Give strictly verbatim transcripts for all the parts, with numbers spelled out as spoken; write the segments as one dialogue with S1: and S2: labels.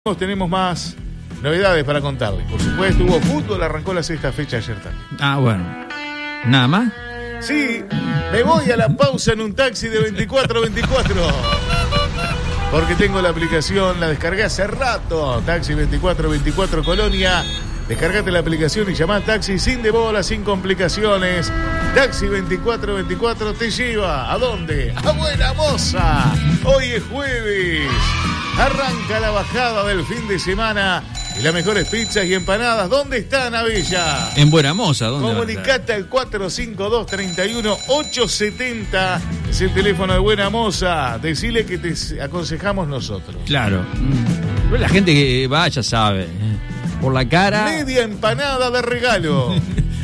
S1: Tenemos más novedades para contarles. Por supuesto, hubo fútbol, arrancó la sexta fecha ayer también.
S2: Ah, bueno. ¿Nada más?
S1: Sí, me voy a la pausa en un taxi de veinticuatro veinticuatro. Porque tengo la aplicación, la descargué hace rato. Taxi veinticuatro veinticuatro Colonia. Descargate la aplicación y llamá al taxi sin demora, sin complicaciones. Taxi veinticuatro veinticuatro te lleva. ¿A dónde? A Buena Moza. Hoy es jueves. Arranca la bajada del fin de semana y las mejores pizzas y empanadas. ¿Dónde están, Avella?
S2: En Buena Moza, ¿dónde?
S1: Comunicate al cuatro cinco dos, tres uno, ocho siete cero. Es el teléfono de Buena Moza. Decile que te aconsejamos nosotros.
S2: Claro. Pero la gente que va ya sabe. Por la cara.
S1: Media empanada de regalo.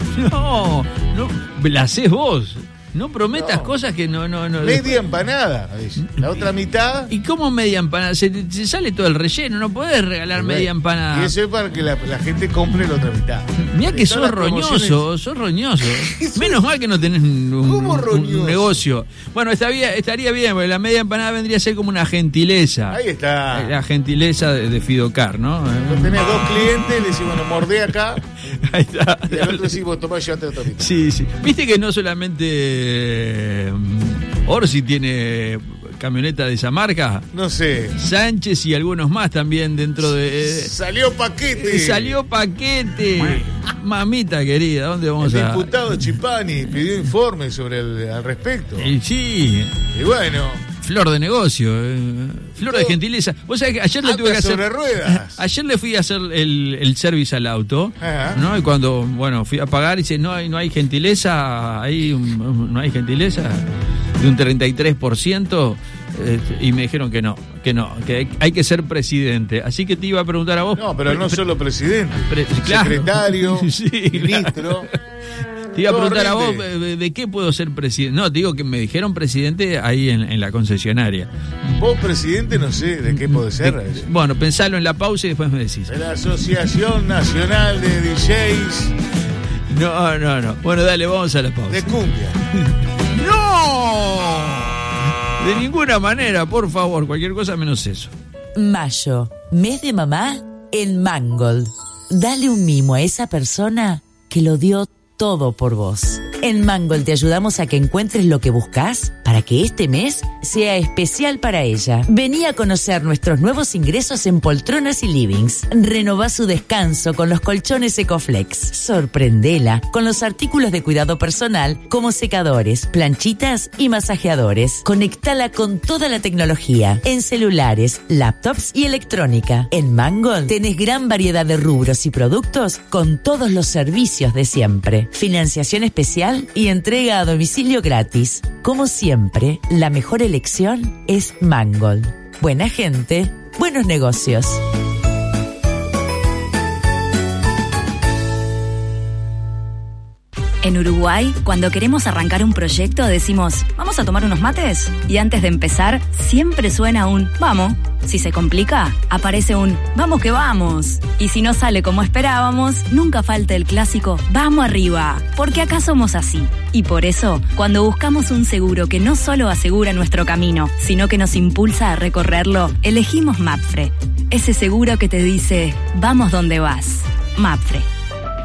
S2: No, no, la hacés vos. No prometas
S1: No.
S2: cosas que no, no, no.
S1: Media empanada. La otra mitad.
S2: ¿Y cómo media empanada? Se, se sale todo el relleno, no podés regalar media empanada.
S1: Y eso es para que la, la gente compre la otra mitad.
S2: Mirá que sos roñoso, sos roñoso. Menos mal que no tenés un,
S1: ¿Cómo
S2: un
S1: roñoso?
S2: negocio. Bueno, estaría, estaría bien, porque la media empanada vendría a ser como una gentileza.
S1: Ahí está.
S2: La gentileza de, de Fidocar, ¿no?
S1: Cuando tenés dos clientes, le decís, bueno, mordé acá.
S2: Ahí está.
S1: Y al otro decís, tomá, llévate otra mitad.
S2: Sí, sí. Viste que no solamente eh, Orsi tiene camioneta de esa marca.
S1: No sé.
S2: Sánchez y algunos más también dentro de... Eh,
S1: Salió paquete.
S2: eh, salió paquete. Mamita querida, ¿dónde vamos
S1: El
S2: a...?
S1: diputado Chipani pidió informes sobre el, al respecto.
S2: Y sí,
S1: Y bueno,
S2: flor de negocio, eh, flor de
S1: Todo-
S2: gentileza. Vos sabés que ayer le
S1: anda
S2: tuve que hacer...
S1: sobre ruedas.
S2: Ayer le fui a hacer el, el service al auto,
S1: Ajá.
S2: ¿no? Y cuando, bueno, fui a pagar, dice, no hay, no hay gentileza, hay un- no hay gentileza de un treinta y tres por ciento, eh, y me dijeron que no, que no, que hay, hay que ser presidente. Así que te iba a preguntar a vos.
S1: No, pero no
S2: pre-
S1: solo presidente.
S2: pre- claro.
S1: Secretario,
S2: Sí,
S1: ministro.
S2: Te iba a
S1: Todo
S2: preguntar a vos,
S1: rinde.
S2: ¿de, de qué puedo ser presidente? No, te digo que me dijeron presidente ahí en, en la concesionaria.
S1: Vos, presidente, no sé de qué puede ser.
S2: De- bueno, pensalo en la pausa y después me decís.
S1: De la Asociación Nacional de D Js
S2: No, no, no. Bueno, dale, vamos a la pausa.
S1: de cumbia.
S2: ¡No! De ninguna manera, por favor, cualquier cosa menos eso.
S3: Mayo, mes de mamá en Mangold. Dale un mimo a esa persona que lo dio todo por vos. En Mangold te ayudamos a que encuentres lo que buscas para que este mes sea especial para ella. Vení a conocer nuestros nuevos ingresos en poltronas y livings. Renová su descanso con los colchones Ecoflex. Sorprendela con los artículos de cuidado personal como secadores, planchitas y masajeadores. Conectala con toda la tecnología en celulares, laptops y electrónica. En Mangold tenés gran variedad de rubros y productos con todos los servicios de siempre. Financiación especial y entrega a domicilio gratis. Como siempre, la mejor elección es Mangold. Buena gente, buenos negocios.
S4: En Uruguay, cuando queremos arrancar un proyecto, decimos, ¿vamos a tomar unos mates? Y antes de empezar, siempre suena un vamos. Si se complica, aparece un vamos que vamos. Y si no sale como esperábamos, nunca falta el clásico vamos arriba. Porque acá somos así. Y por eso, cuando buscamos un seguro que no solo asegura nuestro camino, sino que nos impulsa a recorrerlo, elegimos Mapfre. Ese seguro que te dice, vamos donde vas. Mapfre.